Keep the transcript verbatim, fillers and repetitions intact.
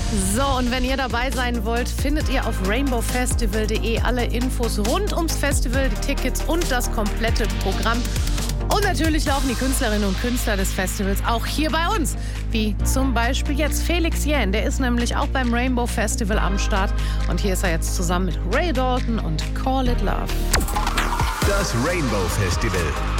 So, und wenn ihr dabei sein wollt, findet ihr auf rainbow festival punkt de alle Infos rund ums Festival, die Tickets und das komplette Programm. Und natürlich laufen die Künstlerinnen und Künstler des Festivals auch hier bei uns. Wie zum Beispiel jetzt Felix Jähn, der ist nämlich auch beim Rainbow Festival am Start. Und hier ist er jetzt zusammen mit Ray Dalton und Call It Love. Das Rainbow Festival.